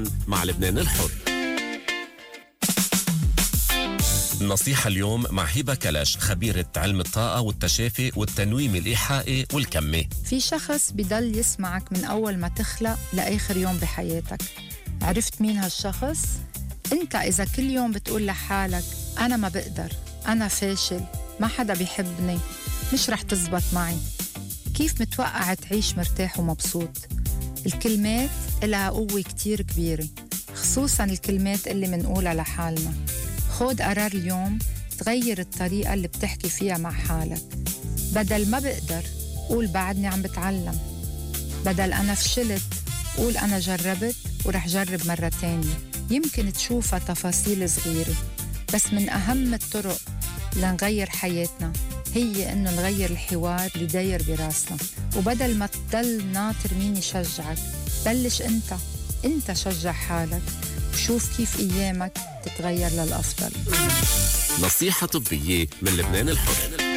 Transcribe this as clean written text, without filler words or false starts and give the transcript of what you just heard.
مع لبنان الحر. النصيحة اليوم مع هبة كلاش، خبيرة علم الطاقة والتشافي والتنويم الإيحائي والكمي. في شخص بيضل يسمعك من أول ما تخلق لآخر يوم بحياتك. عرفت مين هالشخص؟ أنت إذا كل يوم بتقول لحالك أنا ما بقدر، أنا فاشل، ما حدا بيحبني، مش رح تزبط معي، كيف متوقع تعيش مرتاح ومبسوط؟ الكلمات إلها قوة كتير كبيرة، خصوصاً الكلمات اللي منقولها لحالنا. خود قرار اليوم تغير الطريقة اللي بتحكي فيها مع حالك. بدل ما بقدر قول بعدني عم بتعلم. بدل أنا فشلت قول أنا جربت ورح جرب مرة تانية. يمكن تشوفها تفاصيل صغيرة، بس من أهم الطرق لنغير حياتنا هي إنه نغير الحوار اللي داير براسنا. وبدل ما تضل ناطر مين يشجعك، بلش أنت شجع حالك وشوف كيف أيامك تتغير للأفضل. نصيحة طبية من لبنان الحر.